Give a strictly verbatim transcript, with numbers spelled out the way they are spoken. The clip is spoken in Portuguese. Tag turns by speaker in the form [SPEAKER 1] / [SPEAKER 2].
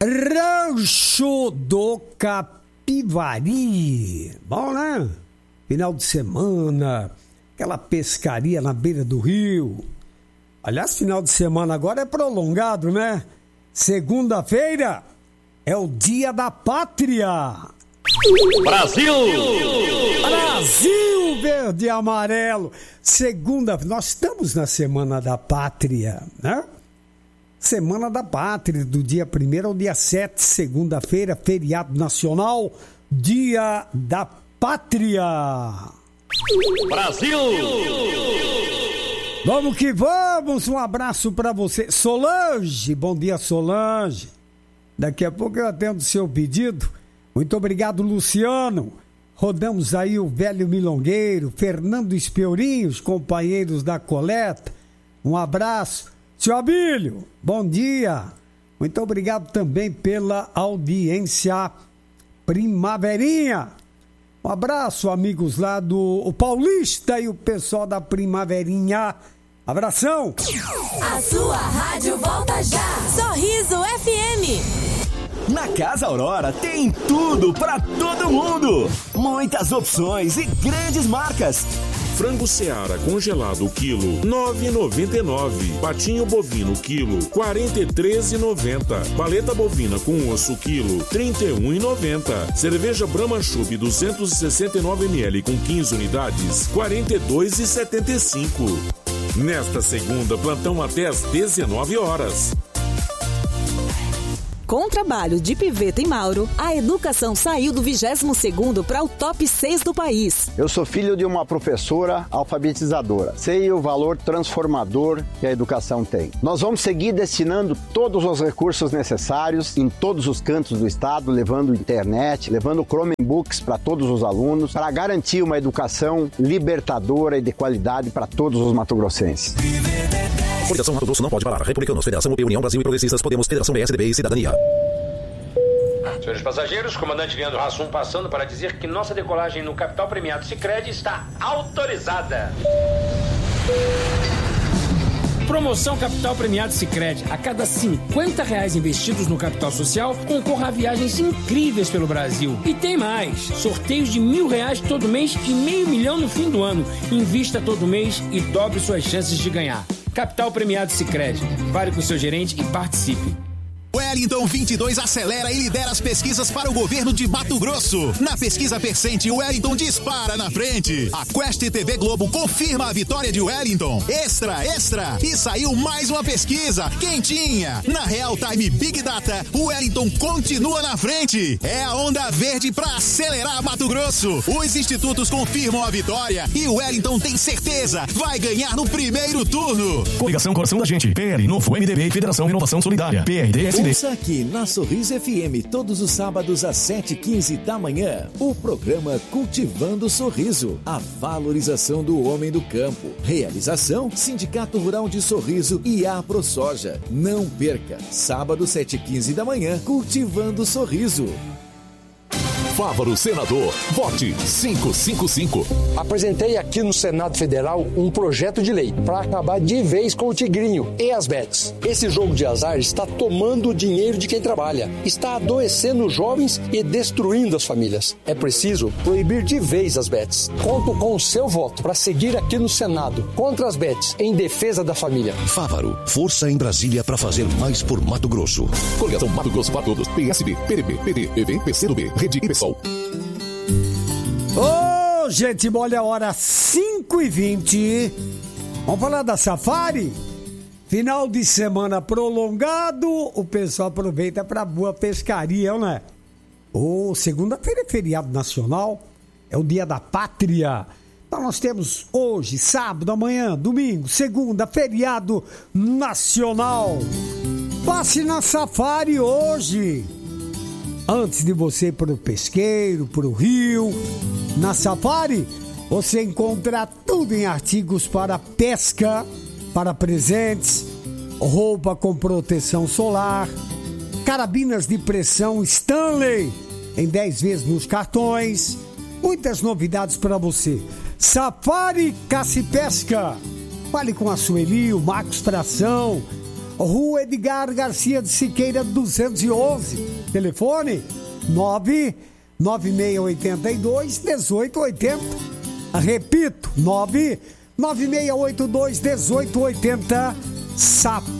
[SPEAKER 1] Rancho do Capivari. Bom, né? Final de semana, aquela pescaria na beira do rio. Aliás, final de semana agora é prolongado, né? Segunda-feira é o Dia da Pátria.
[SPEAKER 2] Brasil!
[SPEAKER 1] Brasil, verde e amarelo. Segunda, nós estamos na Semana da Pátria, né? Semana da Pátria, do dia primeiro ao dia sete, segunda-feira, feriado nacional, Dia da Pátria.
[SPEAKER 2] Brasil!
[SPEAKER 1] Vamos que vamos, um abraço para você. Solange, bom dia, Solange. Daqui a pouco eu atendo o seu pedido. Muito obrigado, Luciano. Rodamos aí o velho milongueiro, Fernando Espeurinho, os companheiros da coleta. Um abraço. Seu Abílio, bom dia. Muito obrigado também pela audiência. Primaverinha. Um abraço, amigos lá do o Paulista e o pessoal da Primaverinha. Abração.
[SPEAKER 3] A sua rádio volta já. Sorriso F M.
[SPEAKER 4] Na Casa Aurora tem tudo para todo mundo. Muitas opções e grandes marcas.
[SPEAKER 5] Frango Seara congelado quilo nove reais e noventa e nove centavos. Patinho bovino quilo quarenta e três reais e noventa centavos. Paleta bovina com osso quilo trinta e um reais e noventa centavos. Cerveja Brahma Chopp duzentos e sessenta e nove mililitros com quinze unidades quarenta e dois reais e setenta e cinco centavos. Nesta segunda, plantão até às dezenove horas.
[SPEAKER 6] Com o trabalho de Piveta e Mauro, a educação saiu do vigésimo segundo para o top seis do país.
[SPEAKER 7] Eu sou filho de uma professora alfabetizadora. Sei o valor transformador que a educação tem. Nós vamos seguir destinando todos os recursos necessários em todos os cantos do estado, levando internet, levando Chromebooks para todos os alunos, para garantir uma educação libertadora e de qualidade para todos os matogrossenses.
[SPEAKER 8] Coligação Mato Grosso não pode parar. Republicanos, Federação U P, União Brasil e Progressistas, Podemos, Federação B S D B e Cidadania.
[SPEAKER 9] Senhores passageiros, comandante Leandro Hassum passando para dizer que nossa decolagem no Capital Premiado Sicredi está autorizada.
[SPEAKER 10] Promoção Capital Premiado Sicredi. A cada cinquenta reais investidos no capital social, concorra a viagens incríveis pelo Brasil. E tem mais. Sorteios de mil reais todo mês e meio milhão no fim do ano. Invista todo mês e dobre suas chances de ganhar. Capital Premiado Sicredi. Fale com seu gerente e participe.
[SPEAKER 11] Wellington vinte e dois acelera e lidera as pesquisas para o governo de Mato Grosso. Na pesquisa Percente, o Wellington dispara na frente. A Quest T V Globo confirma a vitória de Wellington. Extra, extra! E saiu mais uma pesquisa, quentinha. Na Real Time Big Data, o Wellington continua na frente. É a onda verde para acelerar Mato Grosso. Os institutos confirmam a vitória e o Wellington tem certeza, vai ganhar no primeiro turno.
[SPEAKER 8] Coligação Coração da Gente, P L, Novo, M D B e Federação Renovação Solidária, P R D S.
[SPEAKER 12] Ouça aqui na Sorriso F M todos os sábados às sete e quinze da manhã o programa Cultivando Sorriso, a valorização do homem do campo. Realização Sindicato Rural de Sorriso e a ProSoja. Não perca, sábado sete e quinze da manhã, Cultivando Sorriso.
[SPEAKER 13] Fávaro Senador, vote quinhentos e cinquenta e cinco.
[SPEAKER 14] Apresentei aqui no Senado Federal um projeto de lei para acabar de vez com o tigrinho e as bets. Esse jogo de azar está tomando o dinheiro de quem trabalha, está adoecendo os jovens e destruindo as famílias. É preciso proibir de vez as bets. Conto com o seu voto para seguir aqui no Senado contra as bets, em defesa da família.
[SPEAKER 13] Fávaro, força em Brasília para fazer mais por Mato Grosso.
[SPEAKER 8] Coligação Mato Grosso para todos, P S B, P D B, P D, P V, P C do B, Rede e Pessoal.
[SPEAKER 1] Ô, oh, gente, olha a hora, cinco e vinte. Vamos falar da Safari? Final de semana prolongado, o pessoal aproveita para boa pescaria, não é? Ô, oh, segunda-feira é feriado nacional, é o Dia da Pátria. Então nós temos hoje, sábado, amanhã, domingo, segunda, feriado nacional. Passe na Safari hoje. Antes de você ir para o pesqueiro, para o rio, na Safari, você encontra tudo em artigos para pesca, para presentes, roupa com proteção solar, carabinas de pressão Stanley, em dez vezes nos cartões, muitas novidades para você. Safari Caça e Pesca, fale com a Sueli, o Marcos Fração, Rua Edgar Garcia de Siqueira, duzentos e onze. Telefone nove nove seis oito dois, um oito oito zero. Repito, nove nove seis oito dois, um oito oito zero.